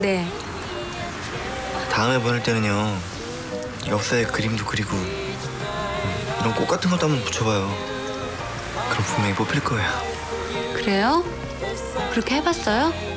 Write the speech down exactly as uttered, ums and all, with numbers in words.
네. 다음에 보낼 때는요, 엽서에 그림도 그리고 음, 이런 꽃 같은 것도 한번 붙여봐요. 그럼 분명히 뽑힐 거예요. 그래요? 그렇게 해봤어요?